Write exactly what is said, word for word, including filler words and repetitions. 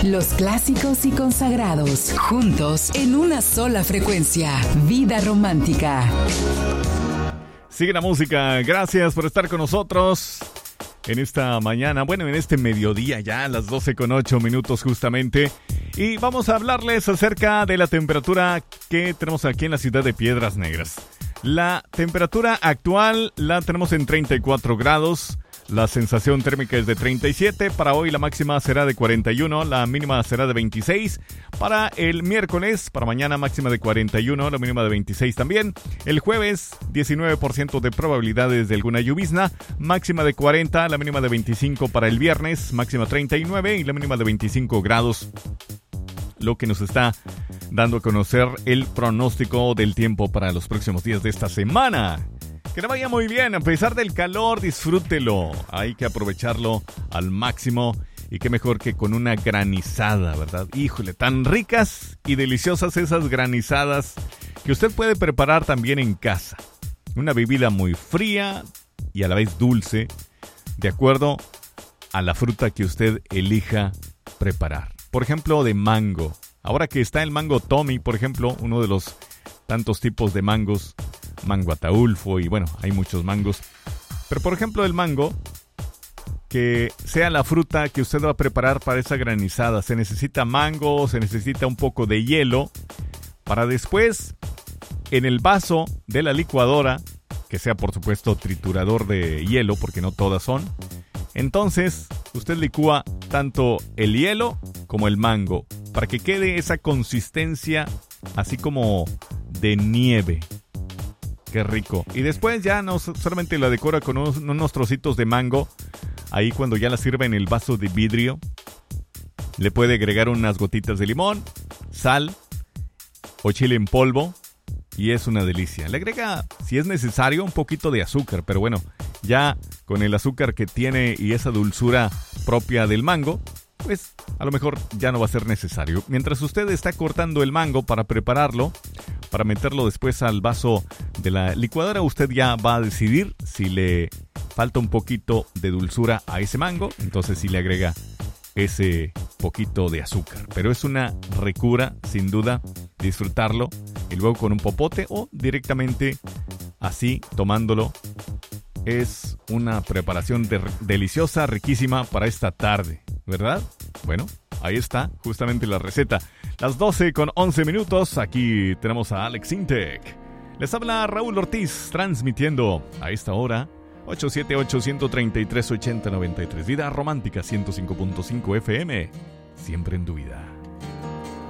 Los clásicos y consagrados, juntos en una sola frecuencia. Vida romántica. Sigue la música. Gracias por estar con nosotros en esta mañana, bueno, en este mediodía ya, a las doce con ocho minutos justamente. Y vamos a hablarles acerca de la temperatura que tenemos aquí en la ciudad de Piedras Negras. La temperatura actual la tenemos en treinta y cuatro grados. La sensación térmica es de treinta y siete. Para hoy la máxima será de cuarenta y uno. La mínima será de veintiséis. Para el miércoles, para mañana máxima de cuarenta y uno. La mínima de veintiséis también. El jueves, diecinueve por ciento de probabilidades de alguna llovizna. Máxima de cuarenta. La mínima de veinticinco para el viernes. Máxima treinta y nueve y la mínima de veinticinco grados. Lo que nos está dando a conocer el pronóstico del tiempo para los próximos días de esta semana. Que le vaya muy bien, a pesar del calor, disfrútelo. Hay que aprovecharlo al máximo. Y qué mejor que con una granizada, ¿verdad? Híjole, tan ricas y deliciosas esas granizadas que usted puede preparar también en casa. Una bebida muy fría y a la vez dulce, de acuerdo a la fruta que usted elija preparar. Por ejemplo, de mango. Ahora que está el mango Tommy, por ejemplo, uno de los tantos tipos de mangos, mango ataulfo y bueno, hay muchos mangos. Pero por ejemplo el mango, que sea la fruta que usted va a preparar para esa granizada. Se necesita mango, se necesita un poco de hielo, para después en el vaso de la licuadora, que sea por supuesto triturador de hielo, porque no todas son. Entonces usted licúa tanto el hielo como el mango, para que quede esa consistencia así como de nieve. Qué rico. Y después ya no solamente la decora con unos, unos trocitos de mango. Ahí cuando ya la sirva en el vaso de vidrio, le puede agregar unas gotitas de limón, sal o chile en polvo y es una delicia. Le agrega, si es necesario, un poquito de azúcar, pero bueno, ya con el azúcar que tiene y esa dulzura propia del mango, pues a lo mejor ya no va a ser necesario. Mientras usted está cortando el mango para prepararlo, para meterlo después al vaso de la licuadora, usted ya va a decidir si le falta un poquito de dulzura a ese mango, entonces sí le agrega ese poquito de azúcar. Pero es una ricura, sin duda, disfrutarlo y luego con un popote o directamente así tomándolo. Es una preparación de- deliciosa, riquísima para esta tarde, ¿verdad? Bueno, ahí está justamente la receta. Las doce con once minutos, aquí tenemos a Alex Intec. Les habla Raúl Ortiz, transmitiendo a esta hora ocho siete ocho, uno tres tres, ocho cero nueve tres. Vida Romántica ciento cinco punto cinco F M, siempre en tu vida.